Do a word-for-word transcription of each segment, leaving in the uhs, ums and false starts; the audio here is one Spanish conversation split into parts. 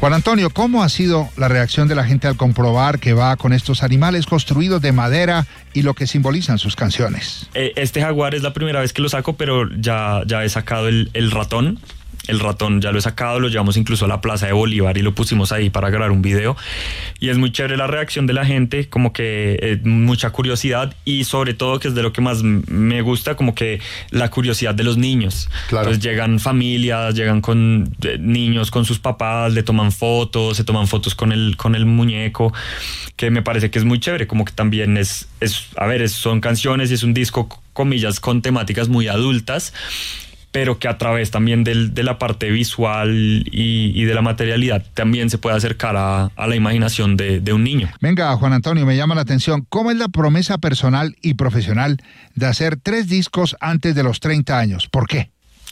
Juan Antonio, ¿cómo ha sido la reacción de la gente al comprobar que va con estos animales construidos de madera y lo que simbolizan sus canciones? Este jaguar es la primera vez que lo saco, pero ya, ya he sacado el, el ratón. El ratón ya lo he sacado, lo llevamos incluso a la Plaza de Bolívar y lo pusimos ahí para grabar un video. Y es muy chévere la reacción de la gente, como que eh, mucha curiosidad y sobre todo, que es de lo que más me gusta, como que la curiosidad de los niños. Claro. Entonces llegan familias, llegan con eh, niños, con sus papás, le toman fotos, se toman fotos con el, con el muñeco, que me parece que es muy chévere, como que también es, es a ver, es, son canciones y es un disco, comillas, con temáticas muy adultas, pero que a través también del, de la parte visual y, y de la materialidad también se puede acercar a, a la imaginación de, de un niño. Venga, Juan Antonio, me llama la atención, ¿cómo es la promesa personal y profesional de hacer tres discos antes de los treinta años? ¿Por qué?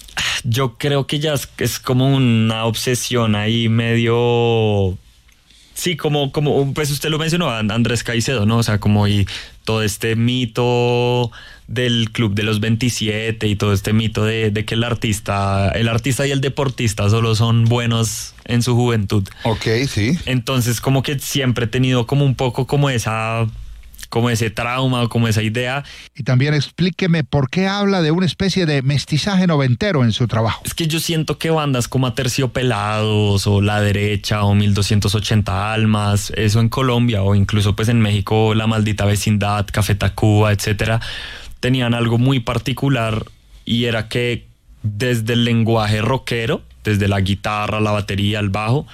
Yo creo que ya es, es como una obsesión ahí medio... Sí, como, como pues usted lo mencionó, Andrés Caicedo, ¿no? O sea, como y todo este mito del Club de los veintisiete y todo este mito de, de que el artista, el artista y el deportista solo son buenos en su juventud. Ok, sí. Entonces, como que siempre he tenido como un poco como esa... como ese trauma o como esa idea. Y también explíqueme por qué habla de una especie de mestizaje noventero en su trabajo. Es que yo siento que bandas como Aterciopelados o La Derecha o mil doscientos ochenta Almas, eso en Colombia o incluso pues en México La Maldita Vecindad, Café Tacuba, etcétera, tenían algo muy particular y era que desde el lenguaje rockero, desde la guitarra, la batería, el bajo,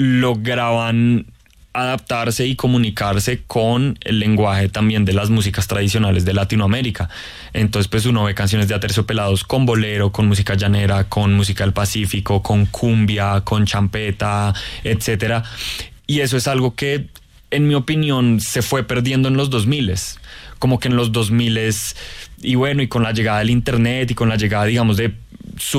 lograban adaptarse y comunicarse con el lenguaje también de las músicas tradicionales de Latinoamérica. Entonces pues uno ve canciones de Aterciopelados con bolero, con música llanera, con música del Pacífico, con cumbia, con champeta, etcétera. Y eso es algo que, en mi opinión, se fue perdiendo en los dos miles. Como que en los dos miles, y bueno, y con la llegada del internet y con la llegada, digamos, de